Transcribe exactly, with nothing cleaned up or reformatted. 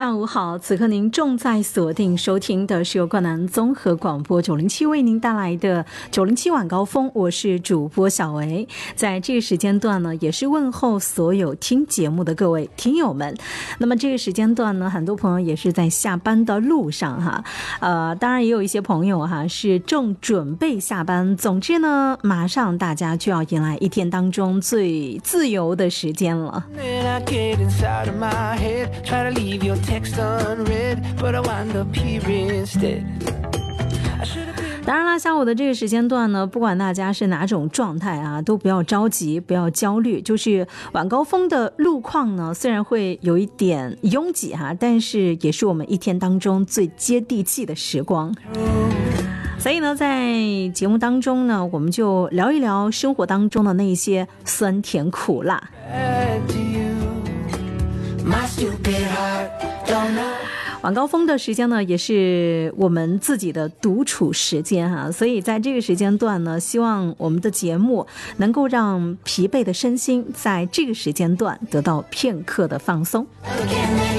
下午好，此刻您正在锁定收听的是由冠南综合广播九零七为您带来的九零七晚高峰，我是主播小维。在这个时间段呢，也是问候所有听节目的各位听友们。那么这个时间段呢，很多朋友也是在下班的路上哈，呃，当然也有一些朋友哈是正准备下班。总之呢，马上大家就要迎来一天当中最自由的时间了。Your text unread, but I wind up here instead. 当然了，下午的这个时间段呢，不管大家是哪种状态啊，都不要着急，不要焦虑。就是晚高峰的路况呢，虽然会有一点拥挤哈、啊，但是也是我们一天当中最接地气的时光。所以呢，在节目当中呢，我们就聊一聊生活当中的那些酸甜苦辣。晚高峰的时间呢，也是我们自己的独处时间哈、啊，所以在这个时间段呢，希望我们的节目能够让疲惫的身心在这个时间段得到片刻的放松。